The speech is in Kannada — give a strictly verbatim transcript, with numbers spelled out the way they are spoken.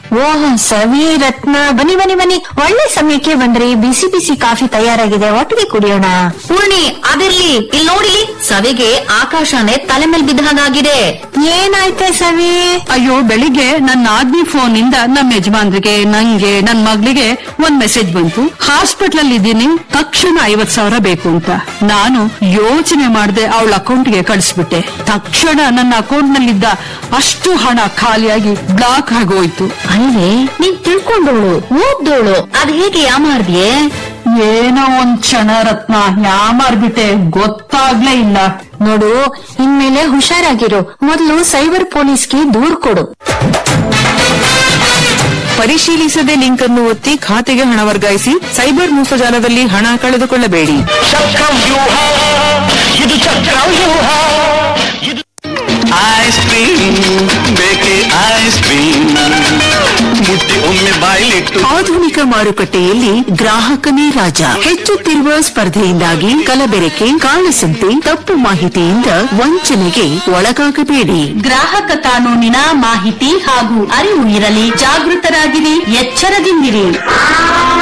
ಓಹ್ ಸವಿ ರತ್ನ, ಬನ್ನಿ ಬನ್ನಿ ಬನ್ನಿ, ಒಳ್ಳೆ ಸಮಯಕ್ಕೆ ಬಂದ್ರಿ. ಬಿಸಿ ಬಿಸಿ ಕಾಫಿ ತಯಾರಾಗಿದೆ, ಒಟ್ಟಿಗೆ ಕುಡಿಯೋಣ. ಪೂರ್ಣಿ, ಅದಿರ್ಲಿ, ಇಲ್ಲಿ ನೋಡಿ, ಸವಿಗೆ ಆಕಾಶನೇ ತಲೆ ಮೇಲೆ ಬಿದ್ದ ಹಾಗಾಗಿದೆ. ಏನಾಯ್ತೆ ಸವಿ? ಅಯ್ಯೋ, ಬೆಳಿಗ್ಗೆ ನನ್ನ ಆದ್ಮಿ ಫೋನ್ ಇಂದ ನಮ್ಮ ಯಜಮಾನ್ರಿಗೆ, ನಂಗೆ, ನನ್ ಮಗಳಿಗೆ ಒಂದ್ ಮೆಸೇಜ್ ಬಂತು. ಹಾಸ್ಪಿಟಲ್ ಅಲ್ಲಿ ಇದ್ದೀನಿ, ತಕ್ಷಣ ಐವತ್ ಸಾವಿರ ಬೇಕು ಅಂತ. ನಾನು ಯೋಚನೆ ಮಾಡದೆ ಅವಳ ಅಕೌಂಟ್ಗೆ ಕಳಿಸ್ಬಿಟ್ಟೆ. ತಕ್ಷಣ ನನ್ನ ಅಕೌಂಟ್ ನಲ್ಲಿದ್ದ ಅಷ್ಟು ಹಣ ಖಾಲಿಯಾಗಿ ಬ್ಲಾಕ್ ಆಗೋಯ್ತು. ಅಲ್ವೇ, ನೀನ್ ತಿಳ್ಕೊಂಡೋಳು, ಓದ್ದೋಳು, ಅದ್ ಹೇಗೆ ಯಾಮಾರ್ದಿಯೇ? ಏನೋ ಒಂದ್ ಕ್ಷಣ ರತ್ನ, ಯಾಮಾರ್ಬಿಟ್ಟೆ, ಗೊತ್ತಾಗ್ಲೇ ಇಲ್ಲ. ನೋಡು, ಇನ್ಮೇಲೆ ಹುಷಾರಾಗಿರು. ಮೊದಲು ಸೈಬರ್ ಪೊಲೀಸ್ಗೆ ದೂರ್ ಕೊಡು. ಪರಿಶೀಲಿಸದೆ ಲಿಂಕ್ ಅನ್ನು ಒತ್ತಿ ಖಾತೆಗೆ ಹಣ ವರ್ಗಾಯಿಸಿ. ಸೈಬರ್ ಮೂಸಜಾಲದಲ್ಲಿ ಹಣ ಕಳೆದುಕೊಳ್ಳಬೇಡಿ. ಐಸ್ ಕ್ರೀಮ್ ಬೇಕೆ ಐಸ್ ಕ್ರೀಮ್, ಮುಟ್ಟಿ ಒಮ್ಮೆ ಬಾಯ್ಲಿಟ್ಟು. ಆಧುನಿಕ ಮಾರುಕಟ್ಟೆಯಲ್ಲಿ ಗ್ರಾಹಕನೇ ರಾಜ. ಹೆಚ್ಚುತ್ತಿರುವ ಸ್ಪರ್ಧೆಯಿಂದಾಗಿ ಕಲಬೆರಕೆ, ಕಾಳಸಂತೆ, ತಪ್ಪು ಮಾಹಿತಿಯಿಂದ ವಂಚನೆಗೆ ಒಳಗಾಗಬೇಡಿ. ಗ್ರಾಹಕ ಕಾನೂನಿನ ಮಾಹಿತಿ ಹಾಗೂ ಅರಿವು ಇರಲಿ. ಜಾಗೃತರಾಗಿರಿ, ಎಚ್ಚರದಿಂದಿರಿ.